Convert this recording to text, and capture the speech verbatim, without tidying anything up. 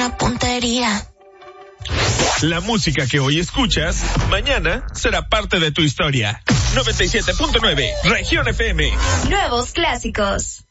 buena puntería. La música que hoy escuchas, mañana será parte de tu historia. noventa y siete punto nueve, Región F M. Nuevos clásicos.